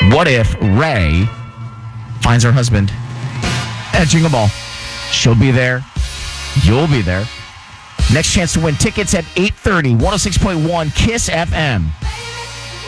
What if Ray finds her husband at Jingle Ball? She'll be there. You'll be there. Next chance to win tickets at 8:30, 106.1 KISS FM.